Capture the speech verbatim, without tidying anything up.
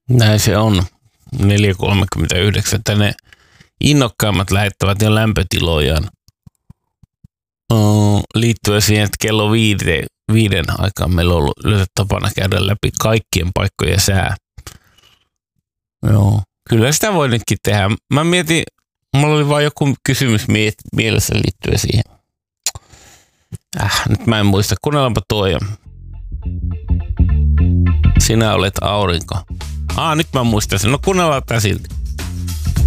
Näin se on. neljä kolmekymmentäyhdeksän. Tänne innokkaimmat lähettävät jo lämpötilojaan. Uh, liittyen siihen, että kello viide, viiden aikaan meillä on ollut yleensä tapana käydä läpi kaikkien paikkojen sää. Joo, kyllä sitä voi nytkin tehdä. Mä mietin, mulla oli vaan joku kysymys mie- mielessä liittyen siihen. Äh, nyt mä en muista. Kuunnellaanpa tuo. Sinä olet aurinko. Ah, nyt mä muistan sen. No kuunnellaan tää silti.